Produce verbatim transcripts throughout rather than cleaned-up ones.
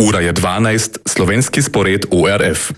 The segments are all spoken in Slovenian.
Ura je dvanajst, slovenski spored O R F.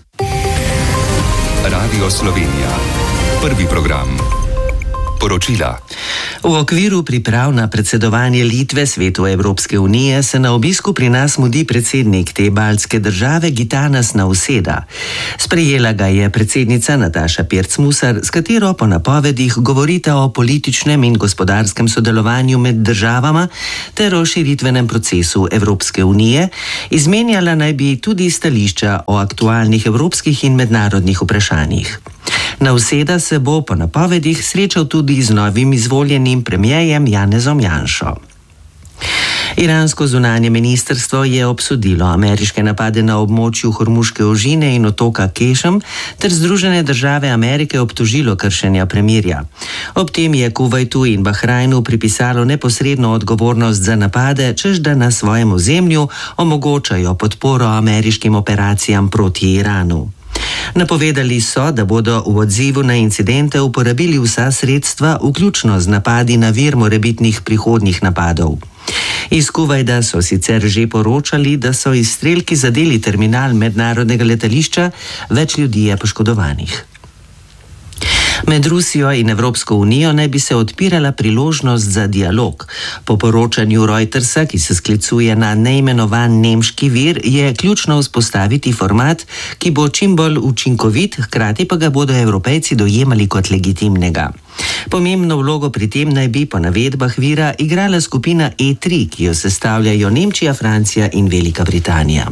Radio Slovenija. Prvi program. Poročila. V okviru priprav na predsedovanje Litve Svetu Evropske unije se na obisku pri nas mudi predsednik te baltske države Gitanas Nausėda. Sprejela ga je predsednica Nataša Pirc-Musar, s katero po napovedih govorita o političnem in gospodarskem sodelovanju med državama ter o širitvenem procesu Evropske unije. Izmenjala naj bi tudi stališča o aktualnih evropskih in mednarodnih vprašanjih. Nausėda se bo po napovedih srečal tudi z novim izvoljenim premierjem Janezom Janšo. Iransko zunanje ministrstvo je obsodilo ameriške napade na območju Hormuške ožine in otoka Kešem ter Združene države Amerike obtožilo kršenja premirja. Ob tem je Kuvajtu in Bahrajnu pripisalo neposredno odgovornost za napade, čež da na svojem ozemlju omogočajo podporo ameriškim operacijam proti Iranu. Napovedali so, da bodo v odzivu na incidente uporabili vsa sredstva, vključno z napadi na vir morebitnih prihodnjih napadov. Iz Kuvajda so sicer že poročali, da so izstrelki zadeli terminal mednarodnega letališča, več ljudi je poškodovanih. Med Rusijo in Evropsko unijo naj bi se odpirala priložnost za dialog. Po poročanju Reutersa, ki se sklicuje na neimenovan nemški vir, je ključno vzpostaviti format, ki bo čim bolj učinkovit, hkrati pa ga bodo Evropejci dojemali kot legitimnega. Pomembno vlogo pri tem naj bi po navedbah vira igrala skupina E tri, ki jo sestavljajo Nemčija, Francija in Velika Britanija.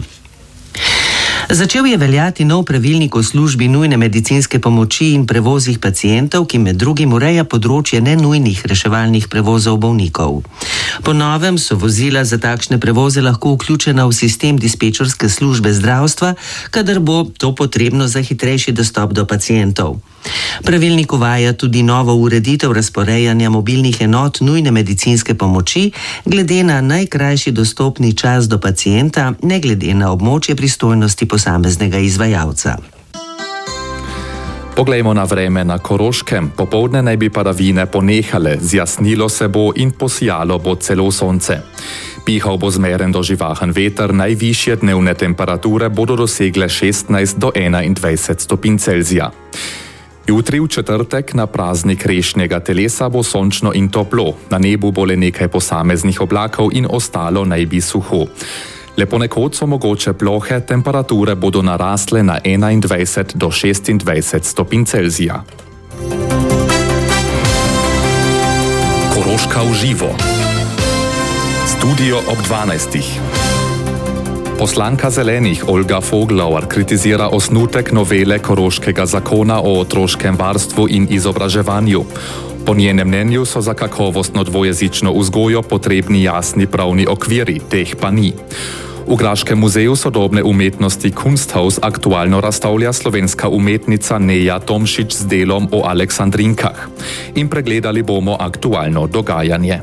Začel je veljati nov pravilnik o službi nujne medicinske pomoči in prevozih pacientov, ki med drugim ureja področje nenujnih reševalnih prevozov bolnikov. Po novem so vozila za takšne prevoze lahko vključena v sistem dispečerske službe zdravstva, kadar bo to potrebno za hitrejši dostop do pacientov. Pravilnik uvaja tudi novo ureditev razporejanja mobilnih enot nujne medicinske pomoči glede na najkrajši dostopni čas do pacienta, ne glede na območje pristojnosti posameznega izvajalca. Poglejmo na vreme na Koroškem. Popoldne naj bi padavine ponehale, zjasnilo se bo in posijalo bo celo sonce. Pihal bo zmeren do živahen veter, najvišje dnevne temperature bodo dosegle šestnajst do enaindvajset stopinj Celzija. Jutri v četrtek na praznik rešnjega telesa bo sončno in toplo, na nebu bo le nekaj posameznih oblakov in ostalo naj bi suho. Le ponekod so mogoče plohe, temperature bodo narasle na enaindvajset do šestindvajset stopinj Celzija. Koroška v živo. Studio ob dvanajstih. Poslanka Zelenih Olga Foglauer kritizira osnutek novele Koroškega zakona o otroškem varstvu in izobraževanju. Po njenem mnenju so za kakovostno dvojezično vzgojo potrebni jasni pravni okviri, teh pa ni. V Graškem muzeju sodobne umetnosti Kunsthaus aktualno razstavlja slovenska umetnica Neja Tomšič z delom o Aleksandrinkah. In pregledali bomo aktualno dogajanje.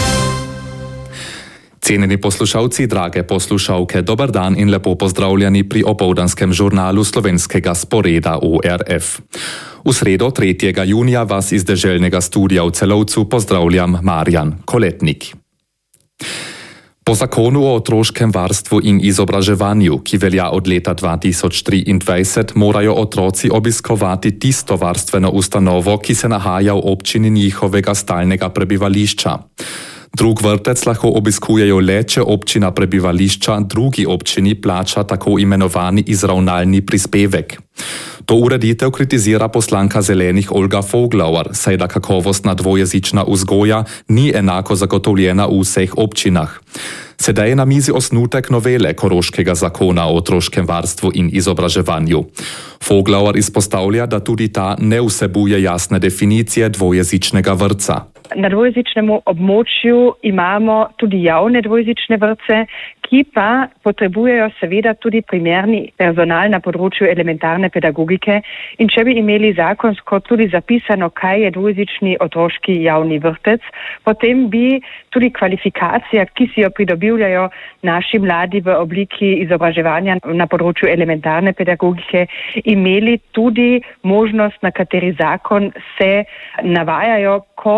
Cenjeni poslušalci, drage poslušalke, dober dan in lepo pozdravljeni pri opoldanskem žurnalu slovenskega sporeda O R F. V sredo tretjega junija vas iz deželnega studia v Celovcu pozdravljam Marjan Koletnik. Po zakonu o otroškem varstvu in izobraževanju, ki velja od leta dva tisoč triindvajset, morajo otroci obiskovati tisto varstveno ustanovo, ki se nahaja v občini njihovega stalnega prebivališča. Drug vrtec lahko obiskujejo le, če občina prebivališča drugi občini plača tako imenovani izravnalni prispevek. To ureditev kritizira poslanka Zelenih Olga Foglauer, saj da kakovostna dvojezična vzgoja ni enako zagotovljena v vseh občinah. Sedaj je na mizi osnutek novele Koroškega zakona o otroškem varstvu in izobraževanju. Foglauer izpostavlja, da tudi ta ne vsebuje jasne definicije dvojezičnega vrtca. Na dvojezičnem območju imamo tudi javne dvojezične vrtce, ki pa potrebujejo seveda tudi primerni personal na področju elementarne pedagogike. In če bi imeli zakonsko tudi zapisano, kaj je dvojezični otroški javni vrtec, potem bi tudi kvalifikacija, ki si jo pridobivajo naši mladi v obliki izobraževanja na področju elementarne pedagogike, imeli tudi možnost, na kateri zakon se navajajo, ko se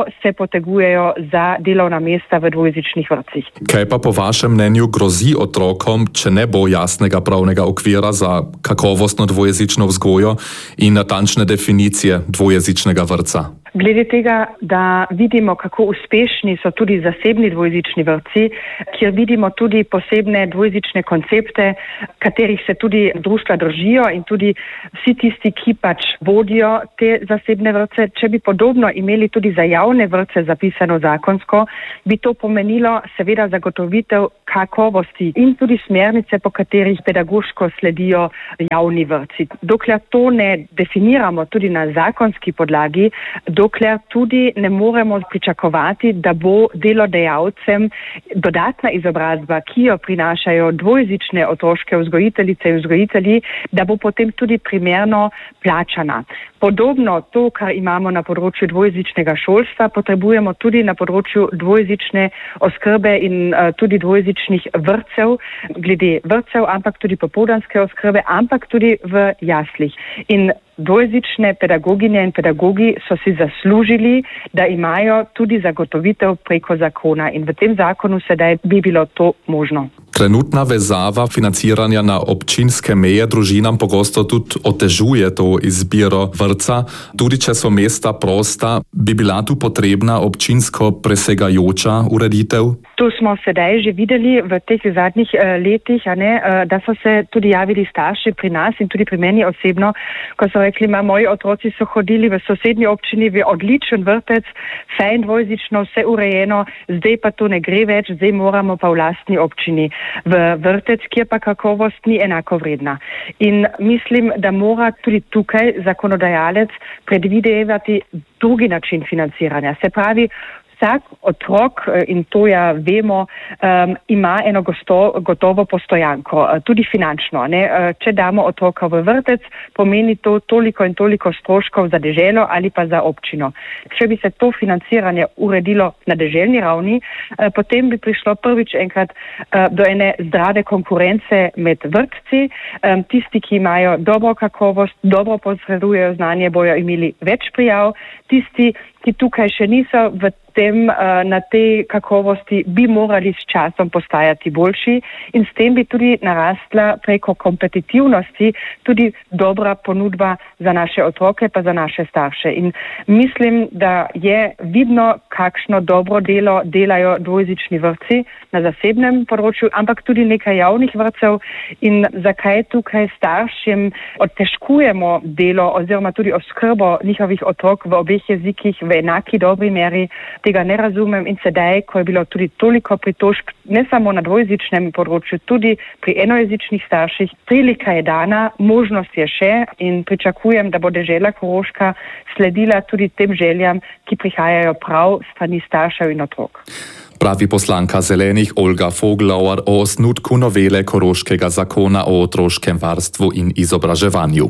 potegujejo za delovna mesta v dvojezičnih vrtcih. Kaj pa po vašem mnenju grozi otrokom, če ne bo jasnega pravnega okvira za kakovostno dvojezično vzgojo in natančne definicije dvojezičnega vrtca? Glede tega, da vidimo, kako uspešni so tudi zasebni dvojezični vrtci, kjer vidimo tudi posebne dvojezične koncepte, katerih se tudi društva držijo in tudi vsi tisti, ki pač vodijo te zasebne vrtce. Če bi podobno imeli tudi za javne vrtce zapisano zakonsko, bi to pomenilo seveda zagotovitev kakovosti in tudi smernice, po katerih pedagoško sledijo javni vrtci. Dokler to ne definiramo tudi na zakonski podlagi, dokler tudi ne moremo pričakovati, da bo delodajalcem dodatna izobrazba, ki jo prinašajo dvojezične otroške vzgojiteljice in vzgojitelji, da bo potem tudi primerno plačana. Podobno to, kar imamo na področju dvojezičnega šolstva, potrebujemo tudi na področju dvojezične oskrbe in uh, tudi dvojezičnih vrtcev, glede vrtcev, ampak tudi popoldanske oskrbe, ampak tudi v jaslih. In dvojezične pedagoginje in pedagogi so si zaslužili, da imajo tudi zagotovitev preko zakona in v tem zakonu sedaj bi bilo to možno. Trenutna vezava financiranja na občinske meje družinam pogosto tudi otežuje to izbiro vrtca. Tudi če so mesta prosta, bi bila tu potrebna občinsko presegajoča ureditev? Tu smo sedaj že videli v teh zadnjih uh, letih, a ne, uh, da so se tudi javili starši pri nas in tudi pri meni osebno, ko so rekli, ma moji otroci so hodili v sosednji občini v odličen vrtec, fajn dvojezično, vse urejeno, zdaj pa to ne gre več, zdaj moramo pa v lastni občini v vrtec, kjer pa kakovost ni enako vredna. In mislim, da mora tudi tukaj zakonodajalec predvidevati drugi način financiranja. Se pravi, vsak otrok, in to ja vemo, um, ima eno gosto, gotovo postojanko, tudi finančno. Ne? Če damo otroka v vrtec, pomeni to toliko in toliko stroškov za deželo ali pa za občino. Če bi se to financiranje uredilo na deželni ravni, potem bi prišlo prvič enkrat do ene zdrave konkurence med vrtci. Tisti, ki imajo dobro kakovost, dobro posredujejo znanje, bojo imeli več prijav. Tisti, ki tukaj še niso v tem, na tej kakovosti, bi morali s časom postajati boljši in s tem bi tudi narastla preko kompetitivnosti tudi dobra ponudba za naše otroke pa za naše starše. In mislim, da je vidno, kakšno dobro delo delajo dvojezični vrtci na zasebnem področju, ampak tudi nekaj javnih vrtcev in zakaj tukaj staršem otežkujemo delo oziroma tudi oskrbo njihovih otrok v obeh jezikih v enaki dobri meri, tega ne razumem in sedaj, ko je bilo tudi toliko pritožb, ne samo na dvojezičnem področju, tudi pri enojezičnih starših, prilika je dana, možnost je še in pričakujem, da bo dežela Koroška sledila tudi tem željam, ki prihajajo prav strani staršev in otrok. Pravi poslanka Zelenih Olga Voglauer o osnutku novele Koroškega zakona o otroškem varstvu in izobraževanju.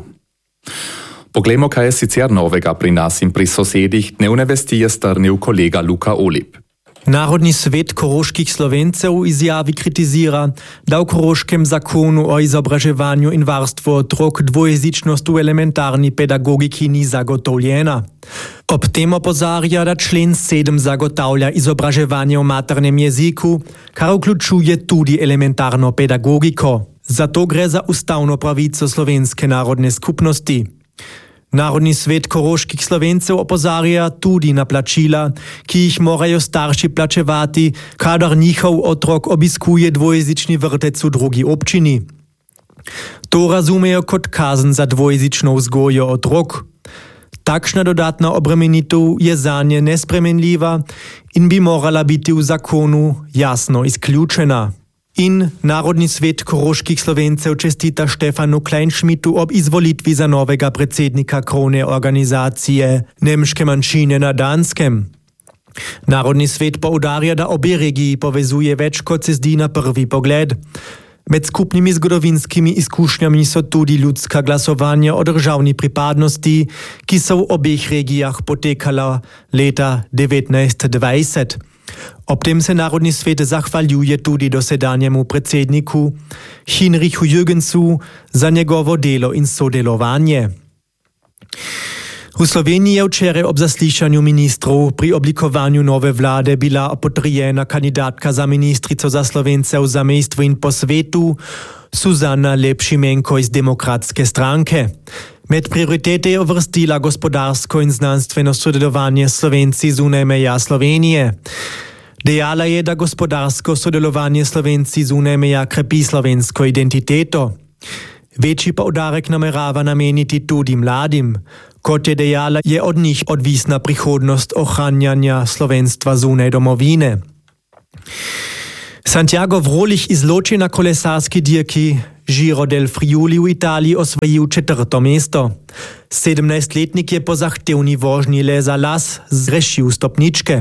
Poglejmo, kaj je sicer novega pri nas in pri sosedih. Dnevne vesti je strnil kolega Luka Olip. Narodni svet koroških Slovencev izjavi kritizira, da v Koroškem zakonu o izobraževanju in varstvu otrok dvojezičnost v elementarni pedagogiki ni zagotovljena. Ob tem opozarja, da člen sedem zagotavlja izobraževanje v maternem jeziku, kar vključuje tudi elementarno pedagogiko. Zato gre za ustavno pravico slovenske narodne skupnosti. Narodni svet koroških Slovencev opozarja tudi na plačila, ki jih morajo starši plačevati, kadar njihov otrok obiskuje dvojezični vrtec v drugi občini. To razumejo kot kazen za dvojezično vzgojo otrok. Takšna dodatna obremenitev je zanje nespremenljiva in bi morala biti v zakonu jasno izključena. In Narodni svet koroških Slovencev čestita Štefanu Kleinschmidtu ob izvolitvi za novega predsednika krovne organizacije nemške manjšine na Danskem. Narodni svet poudarja, da obe regiji povezuje več, kot se zdi na prvi pogled. Med skupnimi zgodovinskimi izkušnjami so tudi ljudska glasovanja o državni pripadnosti, ki so v obeh regijah potekala leta devetnajst dvajset. Ob tem se Narodni svet zahvaljuje tudi dosedanjemu predsedniku Hinrichu Jürgensu za njegovo delo in sodelovanje. V Sloveniji je včeraj ob zaslišanju ministrov pri oblikovanju nove vlade bila potrjena kandidatka za ministrico za Slovence v zamejstvu in po svetu, Suzana Lep-Šimenko iz Demokratske stranke. Med prioritete je uvrstila gospodarsko in znanstveno sodelovanje s Slovenci zunaj meja Slovenije. Dejala je, da gospodarsko sodelovanje Slovenci zunaj meja krepi slovensko identiteto. Večji poudarek namerava nameniti tudi mladim. Kot je dejala, je od njih odvisna prihodnost ohranjanja slovenstva zunaj domovine. Santiago Vrolich izloči na kolesarski dirki Giro del Friuli v Italiji osvojil četrto mesto. sedemnajstletnik je po zahtevni vožnji le za las zgrešil stopničke.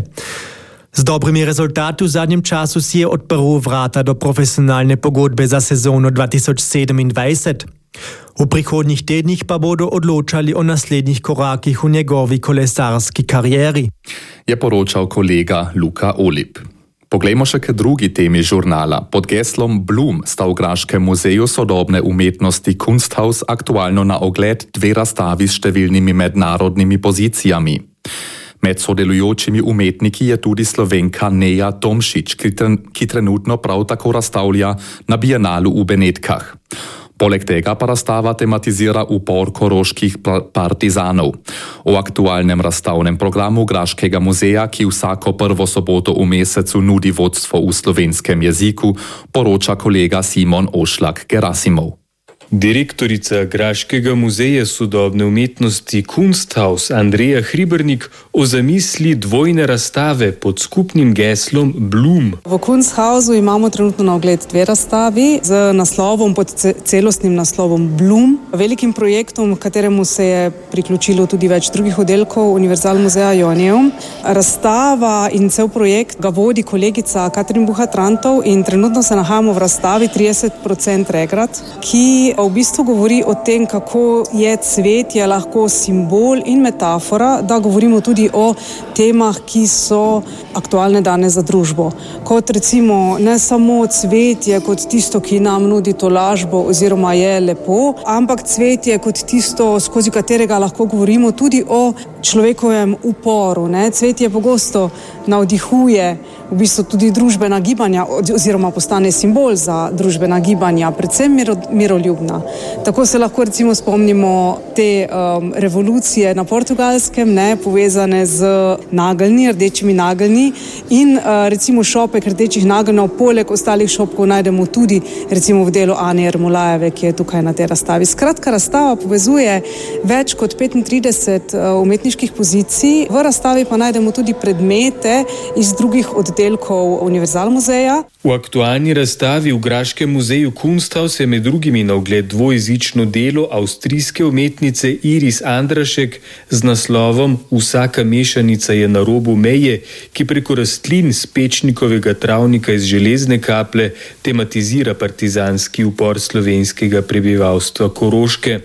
Z dobrimi rezultati v zadnjem času si je odprl vrata do profesionalne pogodbe za sezono dva tisoč sedemindvajset. V prihodnjih tednih pa bodo odločali o naslednjih korakih v njegovi kolesarski karieri. Je poročal kolega Luka Olip. Poglejmo še k drugi temi žurnala. Pod geslom Bloom sta v Graškem muzeju sodobne umetnosti Kunsthaus aktualno na ogled dve razstavi s številnimi mednarodnimi pozicijami. Med sodelujočimi umetniki je tudi Slovenka Neja Tomšič, ki trenutno prav tako razstavlja na Bienalu v Benetkah. Poleg tega pa razstava tematizira upor koroških partizanov. O aktualnem razstavnem programu Graškega muzeja, ki vsako prvo soboto v mesecu nudi vodstvo v slovenskem jeziku, poroča kolega Simon Ošlak-Gerasimov. Direktorica Graškega muzeja sodobne umetnosti Kunsthaus Andreja Hribernik o zamisli dvojne razstave pod skupnim geslom Bloom. V Kunsthausu imamo trenutno na ogled dve razstavi z naslovom, pod celostnim naslovom Bloom, velikim projektom, kateremu se je priključilo tudi več drugih oddelkov Univerzal muzeja Joanneum. Razstava in cel projekt ga vodi kolegica Katrin Buhat-Rantov in trenutno se nahajamo v razstavi trideset procentov regrat, ki v bistvu govori o tem, kako je cvetje lahko simbol in metafora, da govorimo tudi o temah, ki so aktualne danes za družbo. Kot recimo ne samo cvetje kot tisto, ki nam nudi tolažbo oziroma je lepo, ampak cvetje kot tisto, skozi katerega lahko govorimo tudi o človekovem uporu. Ne? Cvetje pogosto navdihuje v bistvu tudi družbena gibanja oziroma postane simbol za družbena gibanja, predvsem miro, miroljubna. Tako se lahko recimo spomnimo te um, revolucije na Portugalskem, ne, povezane z nageljni, rdečimi nageljni in uh, recimo šopek rdečih nageljnov, poleg ostalih šopkov najdemo tudi recimo v delu Ane Ermolajeve, ki je tukaj na tej razstavi. Skratka, razstava povezuje več kot petintrideset uh, umetniških pozicij, v razstavi pa najdemo tudi predmete iz drugih oddelkov Univerzal muzeja. V aktualni razstavi v Graškem muzeju Kunsthaus je med drugimi na ogled dvojezično delo avstrijske umetnice Iris Andrašek z naslovom Vsaka mešanica je na robu meje, ki preko rastlin z Pečnikovega travnika iz železne kaple tematizira partizanski upor slovenskega prebivalstva Koroške.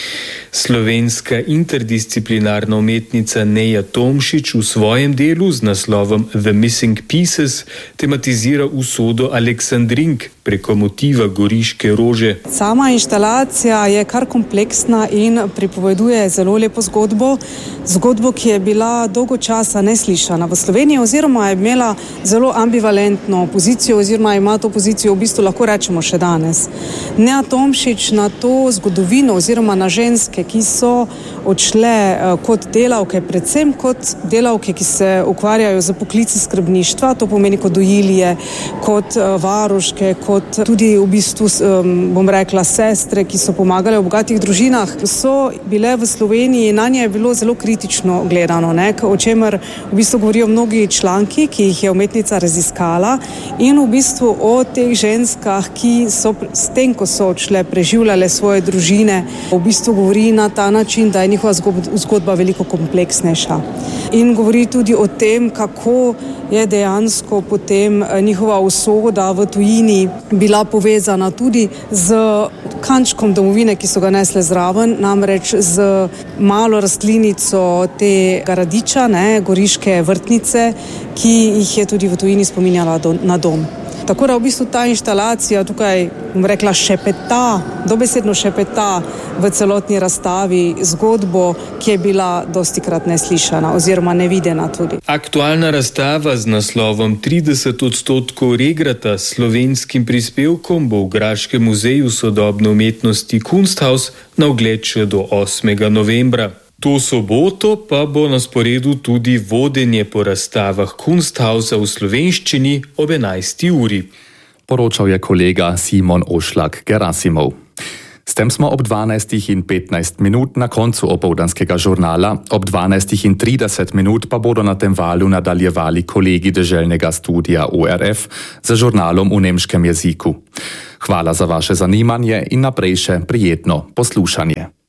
Slovenska interdisciplinarna umetnica Neja Tomšič v svojem delu z naslovom The Missing Pieces tematizira usodo Aleksandrink preko motiva goriške rože. Sama inštalacija je kar kompleksna in pripoveduje zelo lepo zgodbo, zgodbo, ki je bila dolgo časa neslišana v Sloveniji oziroma je imela zelo ambivalentno pozicijo oziroma ima to pozicijo v bistvu lahko rečemo še danes. Neja Tomšič na to zgodovino oziroma na ženske, ki so odšle kot delavke, predvsem kot delavke, ki se ukvarjajo z poklici skrbništva, to pomeni kot dojilije, kot varuške, kot tudi v bistvu, bom rekla, sestre, ki so pomagale v bogatih družinah, so bile v Sloveniji, na nje je bilo zelo kritično gledano, ne, o čemer v bistvu govorijo mnogi članki, ki jih je umetnica raziskala in v bistvu o teh ženskah, ki so s tem, ko so odšle, preživljale svoje družine, v bistvu govori na ta način, da je njihova zgodba veliko kompleksnejša. In govori tudi o tem, kako je dejansko potem njihova usoda v tujini bila povezana tudi z kančkom domovine, ki so ga nesle zraven, namreč z malo rastlinico tega radiča, ne, goriške vrtnice, ki jih je tudi v tujini spominjala do, na dom. Tako da v bistvu ta inštalacija tukaj, bom rekla, šepeta, dobesedno šepeta v celotni razstavi zgodbo, ki je bila dostikrat neslišana oziroma nevidena tudi. Aktualna razstava z naslovom trideset odstotkov regrata s slovenskim prispevkom bo v Graškem muzeju sodobne umetnosti Kunsthaus na ogled še do osmega novembra. To soboto pa bo na sporedu tudi vodenje po razstavah Kunsthausa v slovenščini ob enajsti uri. Poročal je kolega Simon Ošlak-Gerasimov. S tem smo ob dvanajstih in petnajst minut na koncu opoldanskega žurnala, ob dvanajstih in trideset minut pa bodo na tem valu nadaljevali kolegi deželnega studia U R F za žurnalom v nemškem jeziku. Hvala za vaše zanimanje in naprej še prijetno poslušanje.